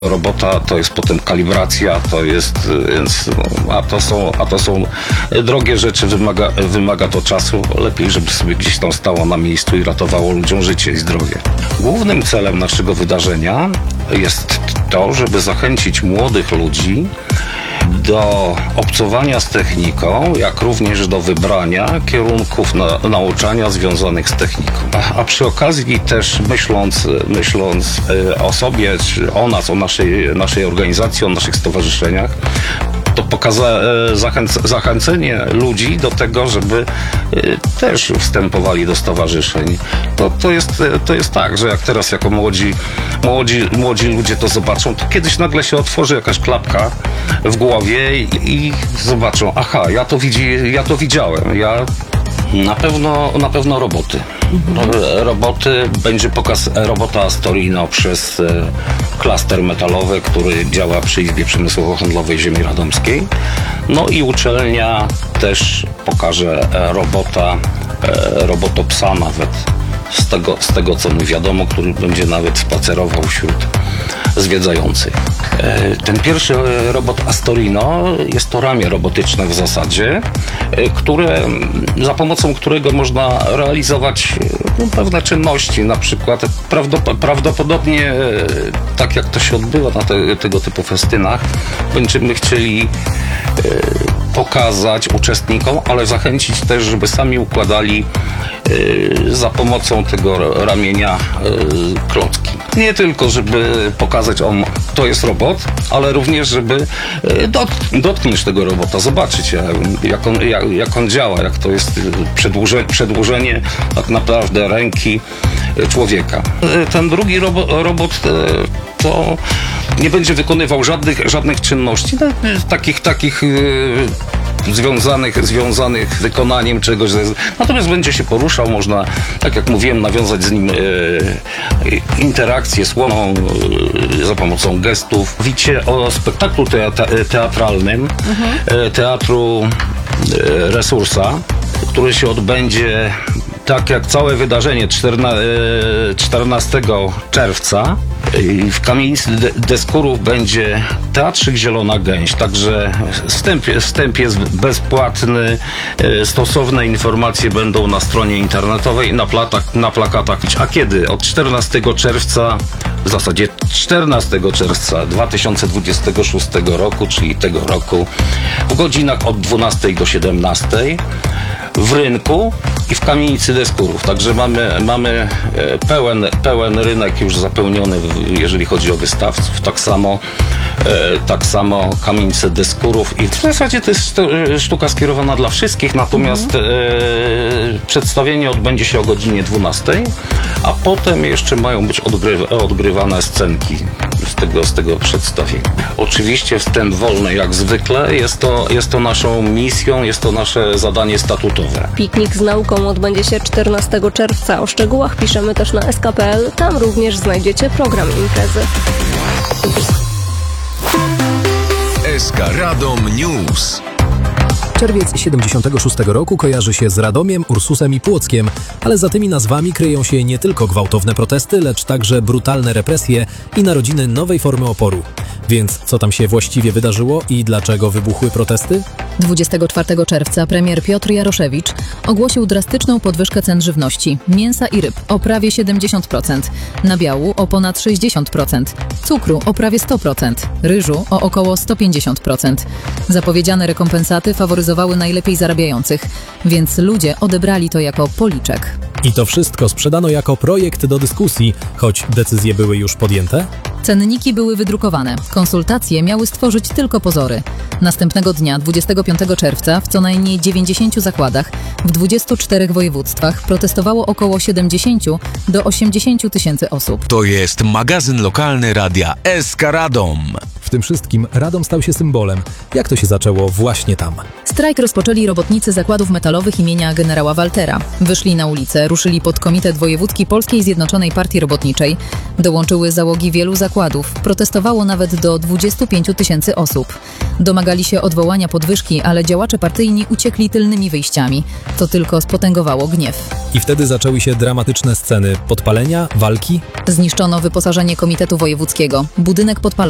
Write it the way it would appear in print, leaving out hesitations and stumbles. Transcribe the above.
Robota to jest potem kalibracja, to jest, więc, a to są drogie rzeczy, wymaga to czasu. Lepiej, żeby sobie gdzieś tam stało na miejscu i ratowało ludziom życie i zdrowie. Głównym celem naszego wydarzenia jest to, żeby zachęcić młodych ludzi do obcowania z techniką, jak również do wybrania kierunków nauczania związanych z techniką. A przy okazji też myśląc o sobie, czy o nas, o naszej organizacji, o naszych stowarzyszeniach, to zachęcenie ludzi do tego, żeby też wstępowali do stowarzyszeń. To jest tak, że jak teraz jako młodzi ludzie to zobaczą, to kiedyś nagle się otworzy jakaś klapka w głowie i zobaczą, aha, ja to widziałem, na pewno roboty. Roboty, będzie pokaz robota Astorino przez klaster metalowy, który działa przy Izbie Przemysłowo-Handlowej Ziemi Radomskiej. No i uczelnia też pokaże robotopsa nawet, z tego co mi wiadomo, który będzie nawet spacerował wśród zwiedzających. Ten pierwszy robot Astorino jest to ramię robotyczne w zasadzie, za pomocą którego można realizować pewne czynności, na przykład prawdopodobnie tak jak to się odbywa na tego typu festynach, będziemy chcieli pokazać uczestnikom, ale zachęcić też, żeby sami układali za pomocą tego ramienia klocki. Nie tylko, żeby pokazać, to jest robot, ale również, żeby dotknąć tego robota, zobaczyć, jak on działa, jak to jest przedłużenie tak naprawdę ręki człowieka. Ten drugi robot to nie będzie wykonywał żadnych czynności, takich związanych z wykonaniem czegoś. Natomiast będzie się poruszał, można, tak jak mówiłem, nawiązać z nim interakcję słowną za pomocą gestów. Mówicie o spektaklu teatralnym Teatru Resursa, który się odbędzie tak jak całe wydarzenie 14 czerwca. W Kamienicy Deskurów będzie Teatrzyk Zielona Gęś, także wstęp jest bezpłatny, stosowne informacje będą na stronie internetowej, na plakatach. A kiedy? Od 14 czerwca, w zasadzie 14 czerwca 2026 roku, czyli tego roku, w godzinach od 12 do 17 w rynku i w Kamienicy Deskurów. Także mamy pełen rynek już zapełniony, jeżeli chodzi o wystawców. Tak samo Kamienice Deskurów i w zasadzie to jest sztuka skierowana dla wszystkich, natomiast przedstawienie odbędzie się o godzinie 12, a potem jeszcze mają być odgrywane scenki z tego przedstawienia. Oczywiście wstęp wolny jak zwykle, jest to naszą misją, jest to nasze zadanie statutowe. Piknik z nauką odbędzie się 14 czerwca. O szczegółach piszemy też na sk.pl. Tam również znajdziecie program imprezy. SK Radom News. Czerwiec 76 roku kojarzy się z Radomiem, Ursusem i Płockiem, ale za tymi nazwami kryją się nie tylko gwałtowne protesty, lecz także brutalne represje i narodziny nowej formy oporu. Więc co tam się właściwie wydarzyło i dlaczego wybuchły protesty? 24 czerwca premier Piotr Jaroszewicz ogłosił drastyczną podwyżkę cen żywności, mięsa i ryb o prawie 70%, nabiału o ponad 60%, cukru o prawie 100%, ryżu o około 150%. Zapowiedziane rekompensaty faworyzowały najlepiej zarabiających, więc ludzie odebrali to jako policzek. I to wszystko sprzedano jako projekt do dyskusji, choć decyzje były już podjęte? Cenniki były wydrukowane. Konsultacje miały stworzyć tylko pozory. Następnego dnia, 25 czerwca, w co najmniej 90 zakładach w 24 województwach protestowało około 70 do 80 tysięcy osób. To jest magazyn lokalny radia SK Radom. W tym wszystkim Radom stał się symbolem. Jak to się zaczęło właśnie tam? Strajk rozpoczęli robotnicy zakładów metalowych imienia generała Waltera. Wyszli na ulicę, ruszyli pod Komitet Wojewódzki Polskiej Zjednoczonej Partii Robotniczej. Dołączyły załogi wielu zakładów. Protestowało nawet do 25 tysięcy osób. Domagali się odwołania podwyżki, ale działacze partyjni uciekli tylnymi wyjściami. To tylko spotęgowało gniew. I wtedy zaczęły się dramatyczne sceny podpalenia, walki. Zniszczono wyposażenie Komitetu Wojewódzkiego. Budynek podpalono.